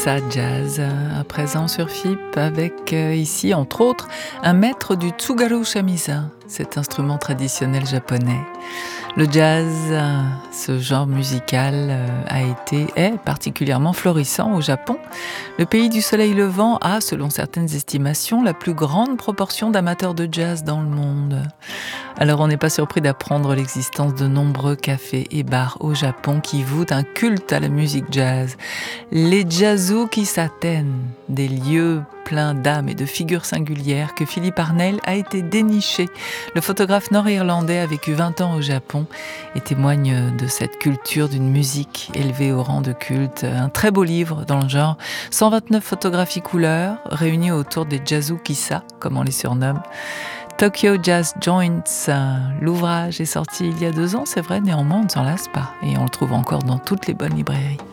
Kissa Jazz, à présent sur FIP, avec ici, entre autres, un maître du tsugaru shamisen, cet instrument traditionnel japonais. Le jazz, ce genre musical, est particulièrement florissant au Japon. Le pays du soleil levant a, selon certaines estimations, la plus grande proportion d'amateurs de jazz dans le monde. Alors on n'est pas surpris d'apprendre l'existence de nombreux cafés et bars au Japon qui vouent un culte à la musique jazz. Les Jazu-Kissaten, des lieux pleins d'âme et de figures singulières que Philippe Arnel a été déniché. Le photographe nord-irlandais a vécu 20 ans au Japon et témoigne de cette culture d'une musique élevée au rang de culte. Un très beau livre dans le genre, 129 photographies couleurs réunies autour des Jazu-Kissa, comme on les surnomme. Tokyo Jazz Joints, l'ouvrage est sorti il y a 2 ans, c'est vrai, néanmoins on ne s'en lasse pas et on le trouve encore dans toutes les bonnes librairies.